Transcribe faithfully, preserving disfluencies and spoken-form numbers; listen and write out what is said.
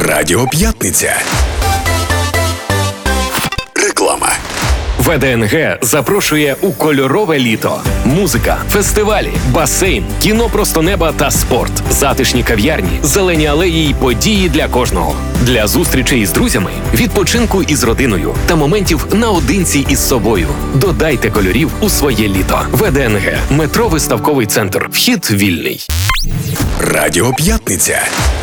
Радіо П'ятниця. Реклама. ВДНГ запрошує у кольорове літо. Музика, фестивалі, басейн, кіно просто неба та спорт, затишні кав'ярні, зелені алеї й події для кожного. Для зустрічей із друзями, відпочинку із родиною та моментів наодинці із собою. Додайте кольорів у своє літо. ВДНГ. Метро Виставковий центр. Вхід вільний. Радіо П'ятниця.